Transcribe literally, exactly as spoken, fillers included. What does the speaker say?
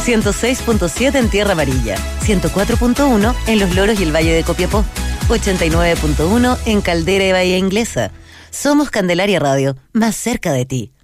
ciento seis punto siete en Tierra Amarilla, ciento cuatro punto uno en Los Loros y el Valle de Copiapó, ochenta y nueve punto uno en Caldera y Bahía Inglesa. Somos Candelaria Radio, más cerca de ti.